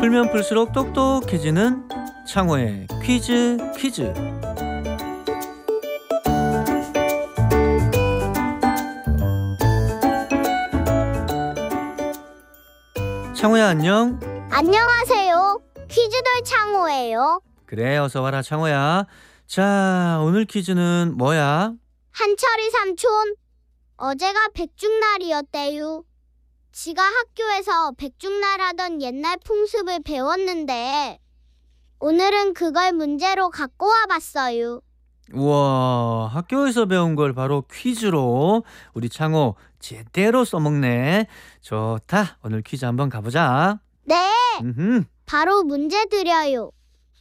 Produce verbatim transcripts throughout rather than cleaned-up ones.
풀면 풀수록 똑똑해지는 창호의 퀴즈 퀴즈. 창호야, 안녕. 안녕하세요. 퀴즈돌 창호예요. 그래, 어서 와라 창호야. 자, 오늘 퀴즈는 뭐야? 한철이 삼촌, 어제가 백중날이었대요. 지가 학교에서 백중날 하던 옛날 풍습을 배웠는데 오늘은 그걸 문제로 갖고 와봤어요. 우와, 학교에서 배운 걸 바로 퀴즈로 우리 창호 제대로 써먹네. 좋다, 오늘 퀴즈 한번 가보자. 네, 음흠. 바로 문제 드려요.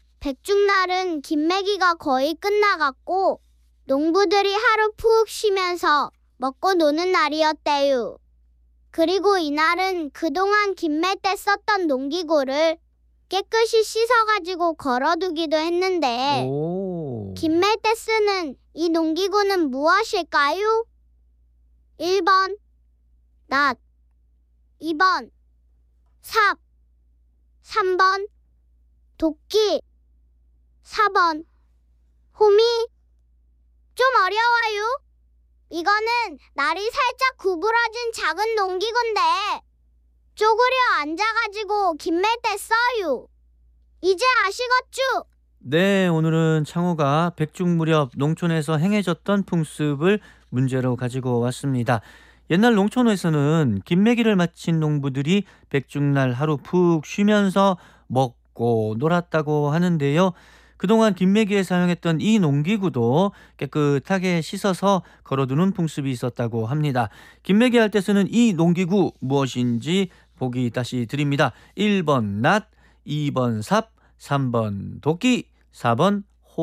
백중날은 김매기가 거의 끝나갔고 농부들이 하루 푹 쉬면서 먹고 노는 날이었대요. 그리고 이날은 그동안 김매 때 썼던 농기구를 깨끗이 씻어가지고 걸어두기도 했는데 오. 김매 때 쓰는 이 농기구는 무엇일까요? 일 번 낫, 이 번 삽, 삼 번 도끼, 사 번 호미. 좀 어려워요. 이거는 날이 살짝 구부러진 작은 농기구인데 쪼그려 앉아가지고 김맬 때 써요. 이제 아시겠죠? 네, 오늘은 창호가 백중 무렵 농촌에서 행해졌던 풍습을 문제로 가지고 왔습니다. 옛날 농촌에서는 김매기를 마친 농부들이 백중날 하루 푹 쉬면서 먹고 놀았다고 하는데요. 그동안 김매기에 사용했던 이 농기구도 깨끗하게 씻어서 걸어두는 풍습이 있었다고 합니다. 김매기 할 때 쓰는 이 농기구 무엇인지 보기 다시 드립니다. 일 번 낫, 이 번 삽, 삼 번 도끼, 사 번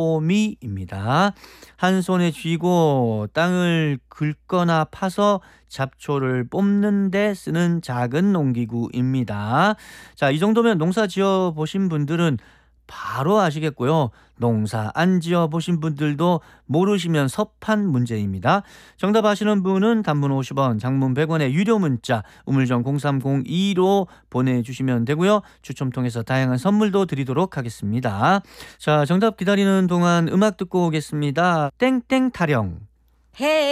호미입니다. 한 손에 쥐고 땅을 긁거나 파서 잡초를 뽑는 데 쓰는 작은 농기구입니다. 자, 이 정도면 농사 지어 보신 분들은 바로 아시겠고요. 농사 안 지어 보신 분들도 모르시면 섭한 문제입니다. 정답 아시는 분은 단문 오십 원, 장문 백 원의 유료 문자 우물정 공삼공이로 보내주시면 되고요. 추첨 통해서 다양한 선물도 드리도록 하겠습니다. 자, 정답 기다리는 동안 음악 듣고 오겠습니다. 땡땡 타령. 해